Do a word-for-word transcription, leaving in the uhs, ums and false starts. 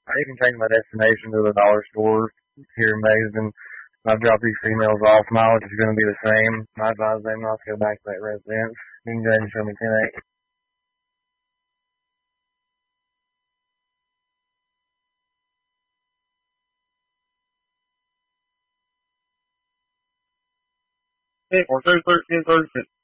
You can change my destination to the dollar store here in Mason. I've dropped these females off. Mileage is going to be the same. I advise them not to go back to that residence. You can go ahead and show me ten eight. Hey, four two thirteen thirty six.